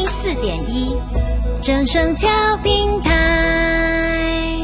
104.1正声调频台。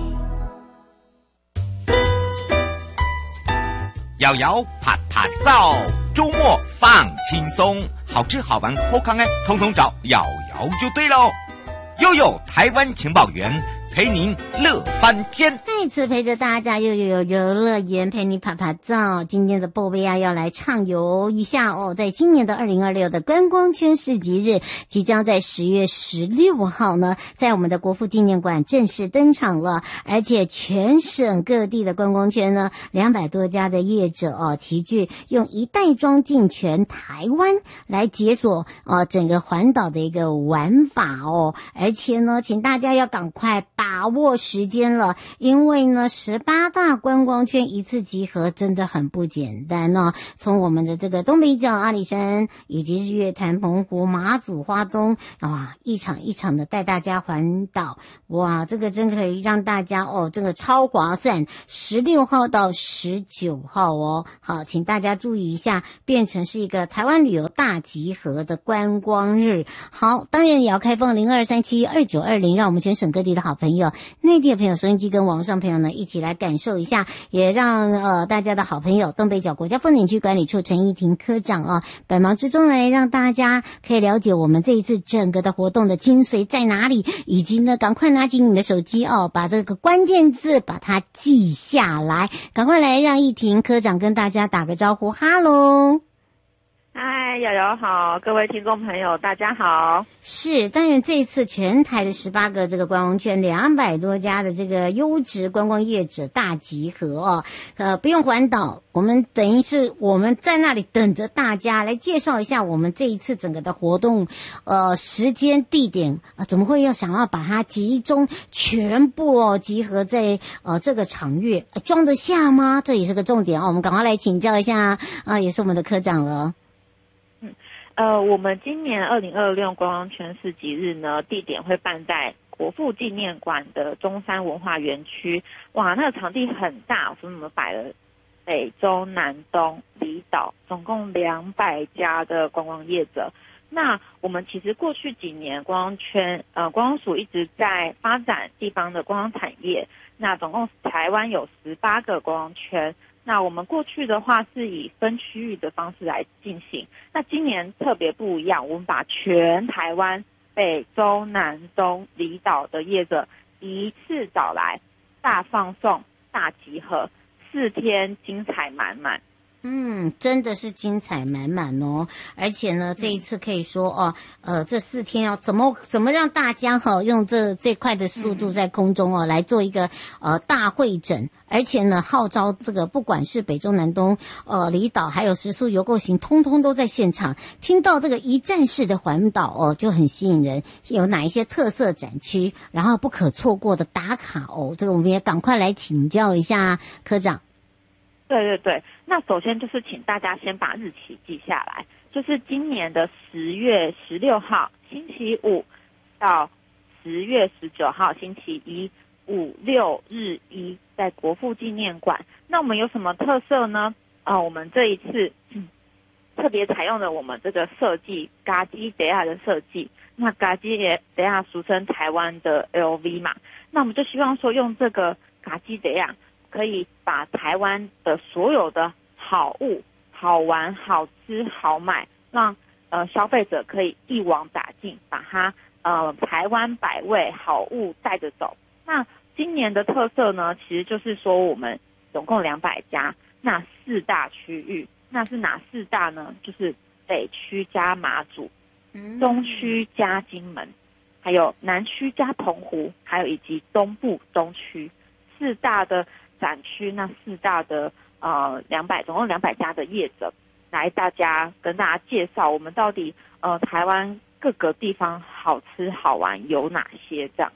摇摇啪啪照，周末放轻松，好吃好玩好康哎，通通找摇摇就对喽。悠悠台湾情报员，陪您乐翻天。 再次陪着大家，又有游乐园陪你啪啪照。今天的宝贝要来畅游一下哦，在今年的2026的观光圈市集日，即将在10月16号呢，在我们的国父纪念馆正式登场了。而且全省各地的观光圈呢，200多家的业者哦，齐聚用一袋装进全台湾来解锁整个环岛的一个玩法哦。而且呢，请大家要赶快把握时间了，因为呢18大观光圈一次集合真的很不简单哦。从我们的这个东北角阿里山，以及日月潭、澎湖、马祖、花东，哇，一场一场的带大家环岛，哇，这个真可以让大家这个超划算。16号到19号哦，好，请大家注意一下，变成是一个台湾旅游大集合的观光日。好，当然也要开放02372920，让我们全省各地的好朋友、内地的朋友、收音机跟网上朋友呢一起来感受一下，也让大家的好朋友东北角国家风景区管理处陈怡婷科长百忙之中来让大家可以了解我们这一次整个的活动的精髓在哪里，以及呢赶快拿起你的手机把这个关键字把它记下来，赶快来让怡婷科长跟大家打个招呼。哈喽， 嗨，瑶瑶好，各位听众朋友大家好。 是，当然这一次全台的18个这个观光圈200多家的这个优质观光业者大集合不用环岛，我们等于是我们在那里等着大家来介绍一下我们这一次整个的活动时间地点怎么会要想要把它集中全部集合在这个场域装得下吗？这也是个重点我们赶快来请教一下也是我们的科长了。 我们今年2026观光圈市集日呢，地点会办在国父纪念馆的中山文化园区。哇，那个场地很大，所以我们摆了北中南东离岛，总共200家的观光业者。那我们其实过去几年观光署一直在发展地方的观光产业。那总共台湾有18个观光圈。那我们过去的话是以分区域的方式来进行，那今年特别不一样，我们把全台湾北中南东离岛的业者一次找来，大放送大集合，4天精彩满满。 真的是精彩满满哦！而且呢，这一次可以说这4天要怎么让大家用最快的速度在空中来做一个大会诊，而且呢，号召这个不管是北中南东离岛，还有时速游购行，通通都在现场。听到这个一站式的环岛就很吸引人。有哪一些特色展区，然后不可错过的打卡这个我们也赶快来请教一下科长。 对，那首先就是请大家先把日期记下来，就是今年的10月16号星期五到10月19号星期一，5、6日1在国父纪念馆。那我们有什么特色呢？我们这一次特别采用了我们这个设计嘎基德亚的设计。那嘎基德亚俗称台湾的 LV 嘛，那我们就希望说用这个嘎基德亚可以把台湾的所有的好物、好玩、好吃、好买，让消费者可以一网打尽，把它台湾百味好物带着走。那今年的特色呢，其实就是说我们总共200家，那4大区域，那是哪4大呢？就是北区加马祖，中区加金门，还有南区加澎湖，还有以及东部东区4大的展区。那4大的总共200家的业者来跟大家介绍我们到底台湾各个地方好吃好玩有哪些这样。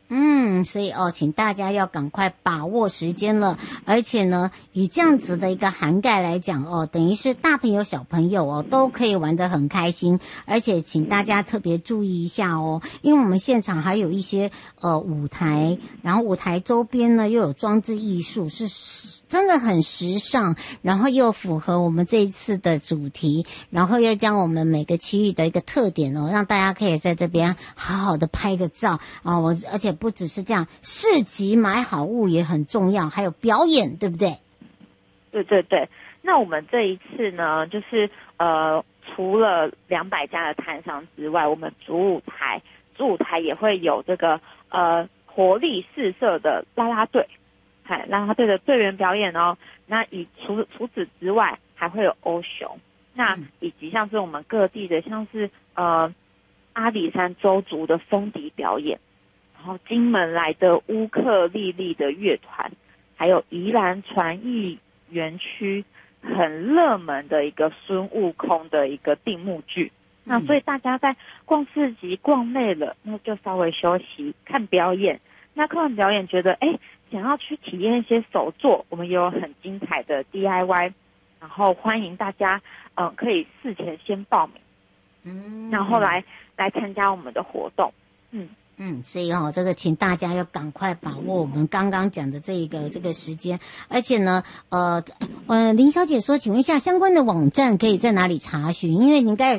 所以请大家要赶快把握时间了。而且呢，以这样子的一个涵盖来讲等于是大朋友小朋友都可以玩得很开心。而且请大家特别注意一下因为我们现场还有一些舞台，然后舞台周边呢又有装置艺术，是真的很时尚，然后又符合我们这一次的主题，然后又将我们每个区域的一个特点让大家可以在这边好好的拍个照而且不只是这样，市集买好物也很重要，还有表演，对不对？ 对对对。那我们这一次呢，就是除了200家的摊商之外，我们主舞台也会有这个活力四射的啦啦队，啦啦队的队员表演哦。那除此之外，还会有欧熊，那以及像是我们各地的，像是阿里山州族的风笛表演，然后金门来的乌克丽丽的乐团，还有宜兰传艺园区很热门的一个孙悟空的一个定目剧。那所以大家在逛市集逛累了，那就稍微休息看表演。那看完表演觉得想要去体验一些手作，我们也有很精彩的 DIY， 然后欢迎大家可以事前先报名，然后来参加我们的活动。 所以这个请大家要赶快把握我们刚刚讲的这个时间。而且呢林小姐说，请问一下相关的网站可以在哪里查询？因为您刚才